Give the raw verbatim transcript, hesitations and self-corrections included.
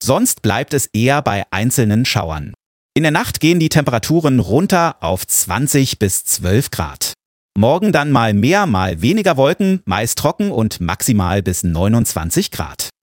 Sonst bleibt es eher bei einzelnen Schauern. In der Nacht gehen die Temperaturen runter auf zwanzig bis zwölf Grad. Morgen dann mal mehr, mal weniger Wolken, meist trocken und maximal bis neunundzwanzig Grad.